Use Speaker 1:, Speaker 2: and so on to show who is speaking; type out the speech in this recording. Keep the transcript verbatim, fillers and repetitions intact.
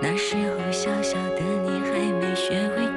Speaker 1: 那时候小小的你还没学会